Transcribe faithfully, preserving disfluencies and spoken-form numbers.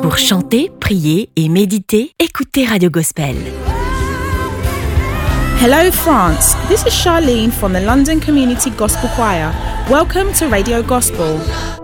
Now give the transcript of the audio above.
Pour chanter, prier et méditer, écoutez Radio Gospel. Hello France, this is Charlene from the London Community Gospel Choir. Welcome to Radio Gospel.